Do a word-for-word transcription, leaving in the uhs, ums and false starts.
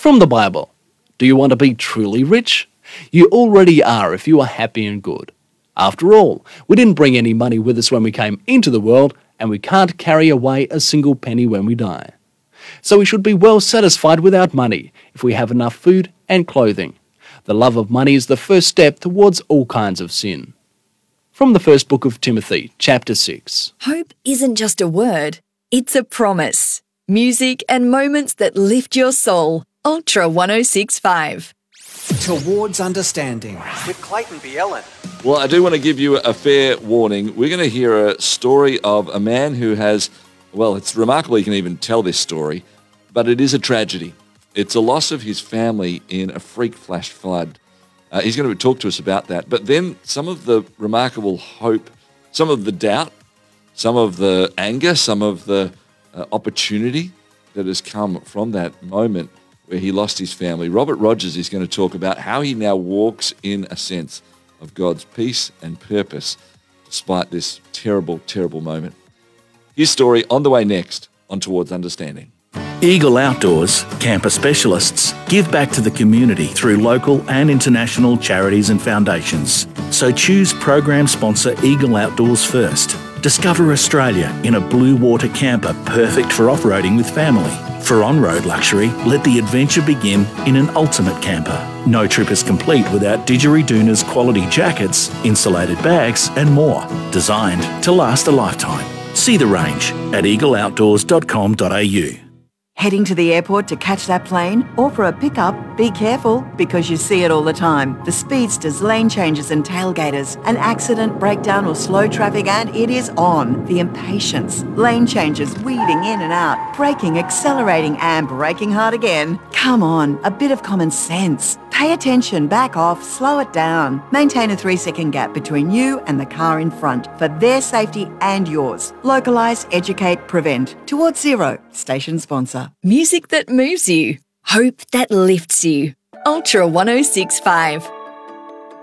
From the Bible. Do you want to be truly rich? You already are if you are happy and good. After all, we didn't bring any money with us when we came into the world, and we can't carry away a single penny when we die. So we should be well satisfied without money if we have enough food and clothing. The love of money is the first step towards all kinds of sin. From the first book of Timothy, chapter six. Hope isn't just a word, it's a promise. Music and moments that lift your soul. Ultra one oh six point five. Towards Understanding with Clayton Bielen. Well, I do want to give you a fair warning. We're going to hear a story of a man who has, well, it's remarkable he can even tell this story, but it is a tragedy. It's a loss of his family in a freak flash flood. Uh, he's going to talk to us about that. But then some of the remarkable hope, some of the doubt, some of the anger, some of the uh, opportunity that has come from that moment where he lost his family. Robert Rogers is going to talk about how he now walks in a sense of God's peace and purpose despite this terrible, terrible moment. His story on the way next on Towards Understanding. Eagle Outdoors, camper specialists, give back to the community through local and international charities and foundations. So choose program sponsor Eagle Outdoors first. Discover Australia in a blue water camper perfect for off-roading with family. For on-road luxury, let the adventure begin in an ultimate camper. No trip is complete without Didgeridoon's quality jackets, insulated bags and more, designed to last a lifetime. See the range at eagle outdoors dot com dot a u. Heading to the airport to catch that plane or for a pickup? Be careful, because you see it all the time. The speedsters, lane changes and tailgaters. An accident, breakdown or slow traffic and it is on. The impatience. Lane changes, weaving in and out. Braking, accelerating and braking hard again. Come on, a bit of common sense. Pay attention, back off, slow it down. Maintain a three-second gap between you and the car in front for their safety and yours. Localise, educate, prevent. Towards Zero, station sponsor. Music that moves you. Hope that lifts you. Ultra one oh six point five.